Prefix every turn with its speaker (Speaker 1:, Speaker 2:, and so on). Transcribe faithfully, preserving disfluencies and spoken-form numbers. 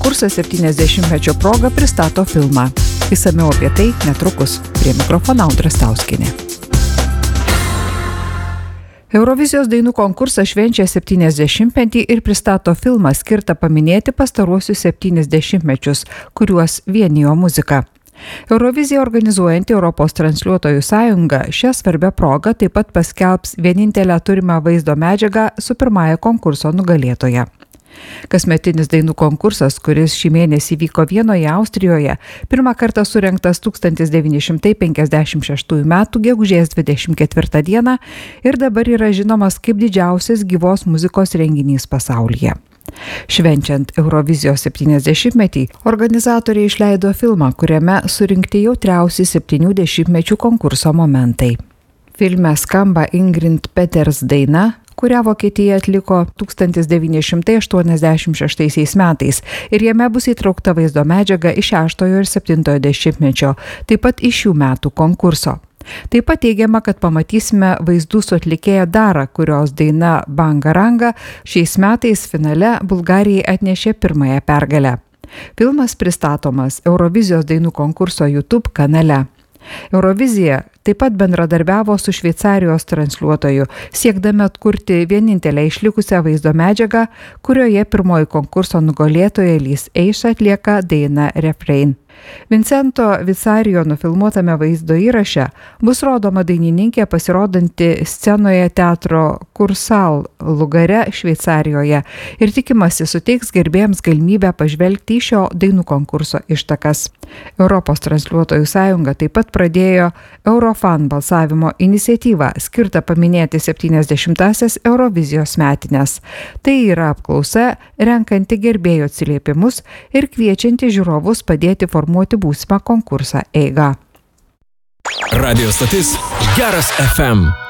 Speaker 1: konkursas septyniasdešimtmečio proga pristato filmą. Išsamiau apie tai netrukus. Prie mikrofono Audra Stauskienė. Eurovizijos dainų konkursas švenčia septyniasdešimtmetį ir pristato filmą skirtą paminėti pastaruosius septynis dešimtmečius, kuriuos vienijo muzika. Euroviziją organizuojanti Europos transliuotojų sąjunga šią svarbią progą taip pat paskelbs vienintelę turimą vaizdo medžiagą su pirmąja konkurso nugalėtoja. Kasmetinis dainų konkursas, kuris šį mėnesį vyko Vienoje, Austrijoje, pirmą kartą surengtas tūkstantis devyni šimtai penkiasdešimt šeštųjų metų gegužės dvidešimt ketvirtą dieną ir dabar yra žinomas kaip didžiausias gyvos muzikos renginys pasaulyje. Švenčiant Eurovizijos septyniasdešimtmetį, organizatoriai išleido filmą, kuriame surinkti jautriausi septynių dešimtmečių konkurso momentai. Filme skamba Ingrid Peters daina, kurią Vokietija atliko tūkstantis devyni šimtai aštuoniasdešimt šeštaisiais metais ir jame bus įtraukta vaizdo medžiaga iš šeštojo ir septintojo dešimtmečio, taip pat iš šių metų konkurso. Taip pat teigiama, kad pamatysime vaizdų su atlikėja Dara, kurios daina Banga Ranga šiais metais finale Bulgarijai atnešė pirmąją pergalę. Filmas pristatomas Eurovizijos dainų konkurso YouTube kanale. Eurovizija taip pat bendradarbiavo su Šveicarijos transliuotoju, siekdami atkurti vienintelę išlikusią vaizdo medžiagą, kurioje pirmoji konkurso nugalėtoja Lys Eiš atlieka dainą Refrain. Vincento Vicario nufilmuotame vaizdo įraše bus rodoma dainininkė pasirodanti scenoje teatro Kursal Lugare Šveicarijoje ir tikimasi suteiks gerbėjams galimybę pažvelgti į šio dainų konkurso ištakas. Europos transliuotojų sąjunga taip pat pradėjo Eurofan balsavimo iniciatyvą skirtą paminėti septyniasdešimtąsias Eurovizijos metines. Tai yra apklausa, renkanti gerbėjų atsiliepimus ir kviečianti žiūrovus padėti formuoti būsimą konkursą eigą.
Speaker 2: Radio stotis Geras F M.